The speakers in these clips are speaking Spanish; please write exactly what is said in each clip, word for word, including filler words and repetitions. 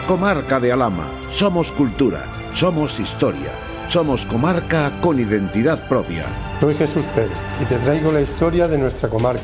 Comarca de Alhama. Somos cultura, somos historia, somos comarca con identidad propia. Soy Jesús Pérez y te traigo la historia de nuestra comarca.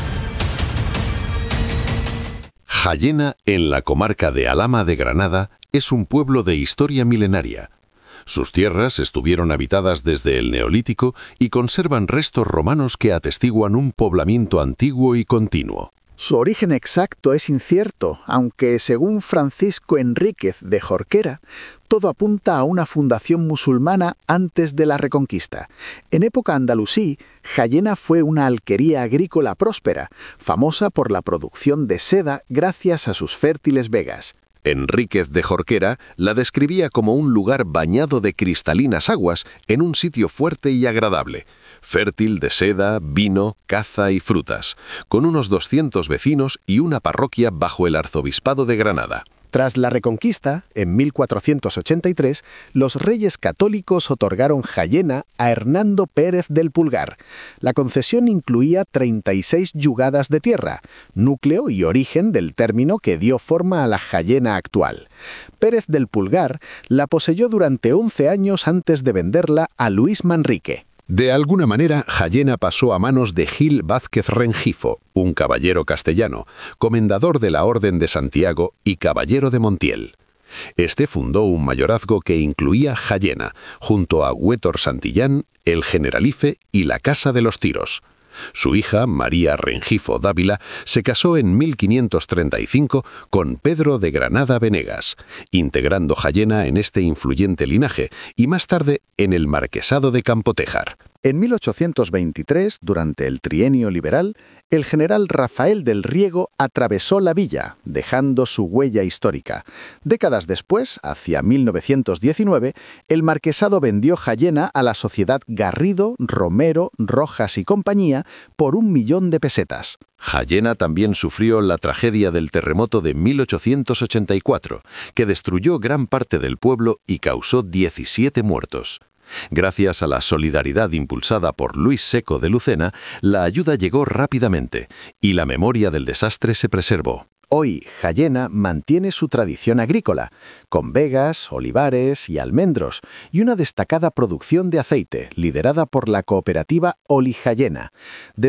Jayena, en la comarca de Alhama de Granada, es un pueblo de historia milenaria. Sus tierras estuvieron habitadas desde el Neolítico y conservan restos romanos que atestiguan un poblamiento antiguo y continuo. Su origen exacto es incierto, aunque según Francisco Enríquez de Jorquera, todo apunta a una fundación musulmana antes de la Reconquista. En época andalusí, Jayena fue una alquería agrícola próspera, famosa por la producción de seda gracias a sus fértiles vegas. Enríquez de Jorquera la describía como un lugar bañado de cristalinas aguas en un sitio fuerte y agradable, fértil de seda, vino, caza y frutas, con unos doscientos vecinos y una parroquia bajo el arzobispado de Granada. Tras la Reconquista, en mil cuatrocientos ochenta y tres, los reyes católicos otorgaron Jayena a Hernando Pérez del Pulgar. La concesión incluía treinta y seis yugadas de tierra, núcleo y origen del término que dio forma a la Jayena actual. Pérez del Pulgar la poseyó durante once años antes de venderla a Luis Manrique. De alguna manera, Jayena pasó a manos de Gil Vázquez Rengifo, un caballero castellano, comendador de la Orden de Santiago y caballero de Montiel. Este fundó un mayorazgo que incluía Jayena, junto a Huétor Santillán, el Generalife y la Casa de los Tiros. Su hija, María Rengifo Dávila, se casó en mil quinientos treinta y cinco con Pedro de Granada Venegas, integrando Jayena en este influyente linaje y más tarde en el marquesado de Campotejar. En mil ochocientos veintitrés, durante el trienio liberal, el general Rafael del Riego atravesó la villa, dejando su huella histórica. Décadas después, hacia mil novecientos diecinueve, el marquesado vendió Jayena a la sociedad Garrido, Romero, Rojas y compañía por un millón de pesetas. Jayena también sufrió la tragedia del terremoto de mil ochocientos ochenta y cuatro, que destruyó gran parte del pueblo y causó diecisiete muertos. Gracias a la solidaridad impulsada por Luis Seco de Lucena, la ayuda llegó rápidamente y la memoria del desastre se preservó. Hoy, Jayena mantiene su tradición agrícola, con vegas, olivares y almendros, y una destacada producción de aceite, liderada por la cooperativa Oli Jayena.